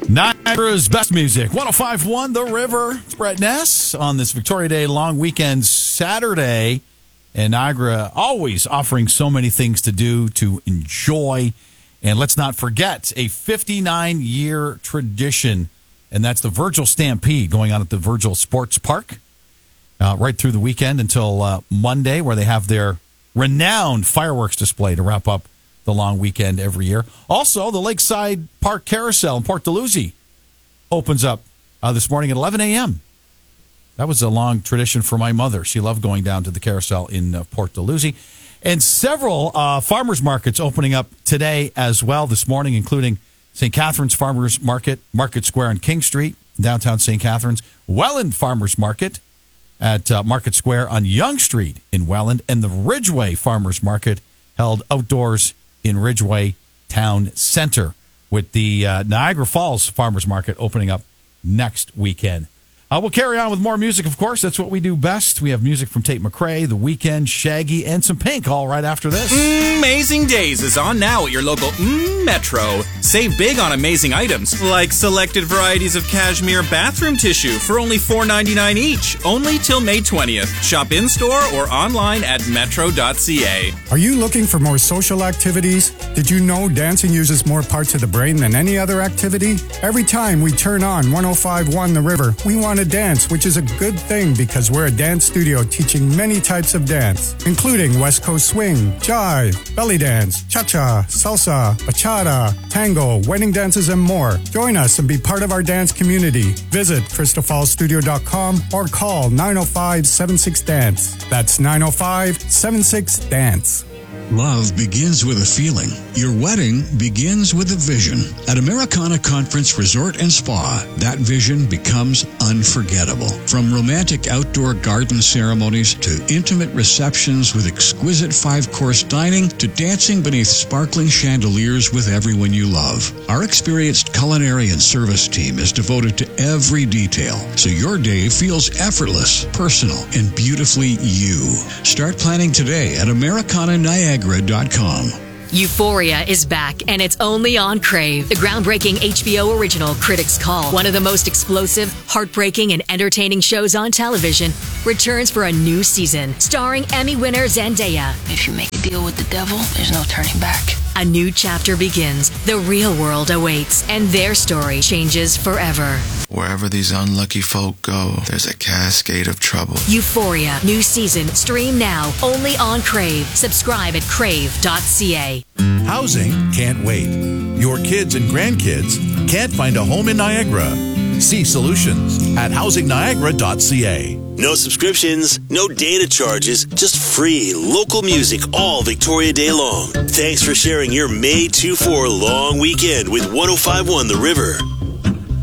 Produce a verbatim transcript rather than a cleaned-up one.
Niagara's best music, one oh five point one The River. It's Brett Ness on this Victoria Day long weekend Saturday. And Niagara always offering so many things to do, to enjoy. And let's not forget a fifty-nine-year tradition, and that's the Virgil Stampede going on at the Virgil Sports Park uh, right through the weekend until uh, Monday, where they have their renowned fireworks display to wrap up the long weekend every year. Also, the Lakeside Park Carousel in Port Dalhousie opens up uh, this morning at eleven a.m. That was a long tradition for my mother. She loved going down to the carousel in uh, Port Dalhousie. And several uh, farmers markets opening up today as well this morning, including Saint Catharines Farmers Market, Market Square on King Street, downtown Saint Catharines, Welland Farmers Market at uh, Market Square on Yonge Street in Welland, and the Ridgeway Farmers Market held outdoors in Ridgeway Town Center, with the uh, Niagara Falls Farmers Market opening up next weekend. Uh, we'll carry on with more music, of course. That's what we do best. We have music from Tate McRae, The Weeknd, Shaggy, and some Pink all right after this. Amazing Days is on now at your local mm, Metro. Save big on amazing items, like selected varieties of cashmere bathroom tissue for only four ninety-nine each, only till May twentieth. Shop in-store or online at metro dot c a. Are you looking for more social activities? Did you know dancing uses more parts of the brain than any other activity? Every time we turn on one oh five point one The River, we want to dance, which is a good thing because we're a dance studio teaching many types of dance, including West Coast swing, jive, belly dance, cha-cha, salsa, bachata, tango, wedding dances, and more. Join us and be part of our dance community. Visit crystal falls studio dot com or call nine oh five, seven six, dance. That's nine oh five, seven six, dance. Love begins with a feeling. Your wedding begins with a vision. At Americana Conference Resort and Spa, that vision becomes unforgettable. From romantic outdoor garden ceremonies to intimate receptions with exquisite five-course dining to dancing beneath sparkling chandeliers with everyone you love. Our experienced culinary and service team is devoted to every detail, so your day feels effortless, personal, and beautifully you. Start planning today at Americana Niagara dot com. Euphoria is back, and it's only on Crave. The groundbreaking H B O original Critics' Call, one of the most explosive, heartbreaking, and entertaining shows on television, returns for a new season, starring Emmy winner Zendaya. If you make a deal with the devil, there's no turning back. A new chapter begins, the real world awaits, and their story changes forever. Wherever these unlucky folk go, there's a cascade of trouble. Euphoria, new season, stream now, only on Crave. Subscribe at crave dot c a. Housing can't wait. Your kids and grandkids can't find a home in Niagara. See solutions at housing niagara dot c a. No subscriptions, no data charges, just free local music all Victoria Day long. Thanks for sharing your May two four long weekend with one oh five point one The River.